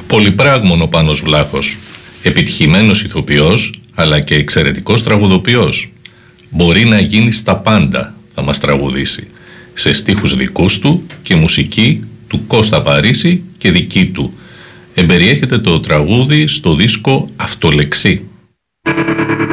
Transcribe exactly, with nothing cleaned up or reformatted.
Πολυπράγμων ο Πάνος Βλάχος, επιτυχημένος ηθοποιός αλλά και εξαιρετικός τραγουδοποιός. Μπορεί να γίνει στα πάντα, θα μας τραγουδήσει, σε στίχους δικούς του και μουσική του Κώστα Παρίσι και δική του. Εμπεριέχεται το τραγούδι στο δίσκο «Αυτολεξί».